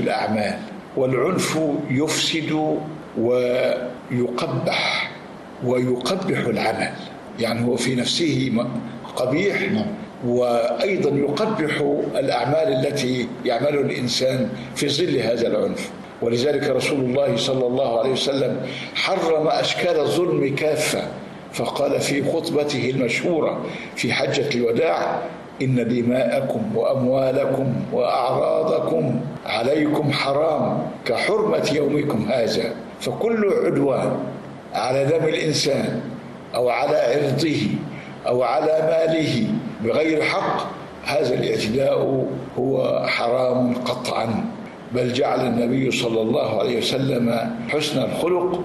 الأعمال، والعنف يفسد ويقبح العمل، يعني هو في نفسه قبيح، وأيضا يقبح الأعمال التي يعمل الإنسان في ظل هذا العنف. ولذلك رسول الله صلى الله عليه وسلم حرم أشكال الظلم كافة، فقال في خطبته المشهورة في حجة الوداع: إن دماءكم وأموالكم وأعراضكم عليكم حرام كحرمة يومكم هذا. فكل عدوان على دم الإنسان أو على عرضه أو على ماله بغير حق، هذا الاعتداء هو حرام قطعا. بل جعل النبي صلى الله عليه وسلم حسن الخلق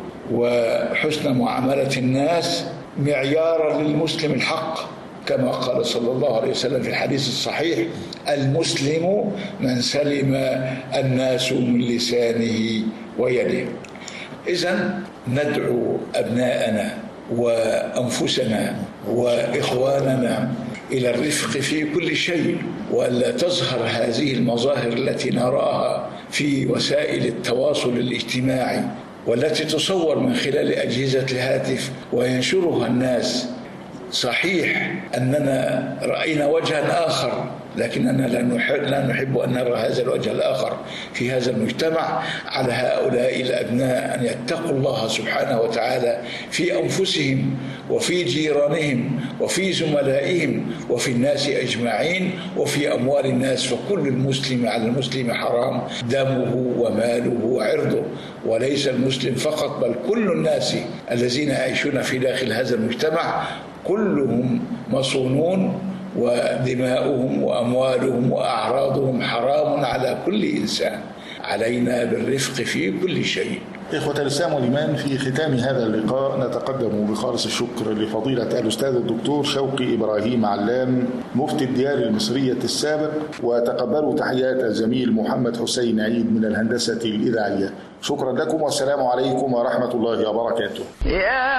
وحسن معاملة الناس معيارا للمسلم الحق، كما قال صلى الله عليه وسلم في الحديث الصحيح: المسلم من سلم الناس من لسانه ويده. إذن ندعو أبناءنا وأنفسنا وإخواننا إلى الرفق في كل شيء، وألا تظهر هذه المظاهر التي نراها في وسائل التواصل الاجتماعي والتي تصور من خلال أجهزة الهاتف وينشرها الناس. صحيح أننا رأينا وجها آخر، لكننا لا نحب أن نرى هذا الوجه الآخر في هذا المجتمع. على هؤلاء الأبناء أن يتقوا الله سبحانه وتعالى في أنفسهم وفي جيرانهم وفي زملائهم وفي الناس أجمعين وفي أموال الناس. فكل المسلم على المسلم حرام دمه وماله وعرضه، وليس المسلم فقط بل كل الناس الذين يعيشون في داخل هذا المجتمع كلهم مصونون، ودماؤهم وأموالهم وأعراضهم حرام على كل إنسان. علينا بالرفق في كل شيء. إخوة الإسلام والإيمان، في ختام هذا اللقاء نتقدم بخالص الشكر لفضيلة الأستاذ الدكتور شوقي إبراهيم علام مفتي الديار المصرية السابق، وتقبلوا تحيات الزميل محمد حسين عيد من الهندسة الإذاعية. شكرا لكم والسلام عليكم ورحمة الله وبركاته.